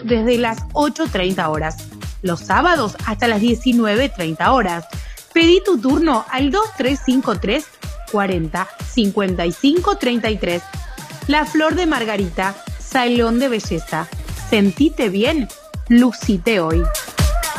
desde las 8:30 horas. Los sábados hasta las 19:30 horas. Pedí tu turno al 2353 40 55 33. La Flor de Margarita, salón de belleza. Sentite bien, lucite hoy.